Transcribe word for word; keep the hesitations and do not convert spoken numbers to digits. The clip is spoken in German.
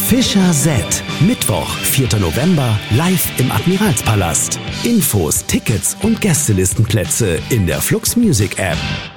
Fischer Z. Mittwoch, vierter November, live im Admiralspalast. Infos, Tickets und Gästelistenplätze in der Flux Music App.